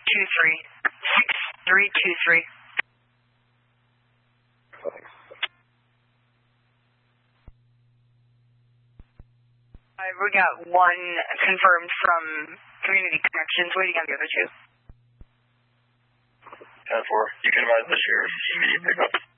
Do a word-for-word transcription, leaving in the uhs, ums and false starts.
two three. six three two three. Thanks. Uh, we got one confirmed from Community Connections, waiting on the other two. ten four. You can advise the sheriff's immediate pickup.